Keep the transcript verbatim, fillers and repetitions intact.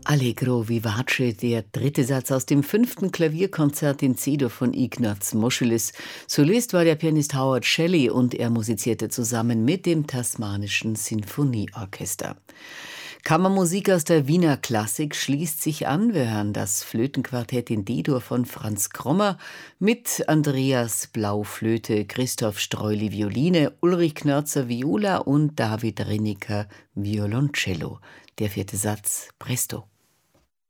Allegro vivace, der dritte Satz aus dem fünften Klavierkonzert in C-Dur von Ignaz Moscheles. Solist war der Pianist Howard Shelley und er musizierte zusammen mit dem Tasmanischen Sinfonieorchester. Kammermusik aus der Wiener Klassik schließt sich an. Wir hören das Flötenquartett in D-Dur von Franz Krommer mit Andreas Blau Flöte, Christoph Streuli Violine, Ulrich Knörzer Viola und David Rinniker Violoncello. Der vierte Satz, Presto.